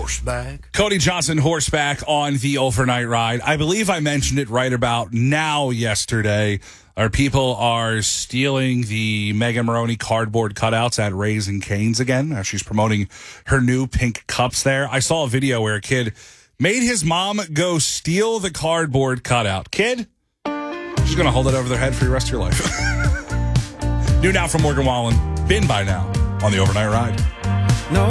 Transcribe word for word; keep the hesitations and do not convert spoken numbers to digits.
horseback. Cody Johnson, horseback on the overnight ride. I believe I mentioned it right about now yesterday. Our people are stealing the Megan Maroney cardboard cutouts at Raising Cane's again. Uh, she's promoting her new pink cups there. I saw a video where a kid made his mom go steal the cardboard cutout. Kid, she's going to hold it over their head for the rest of your life. New now from Morgan Wallen. Been by now on the overnight ride.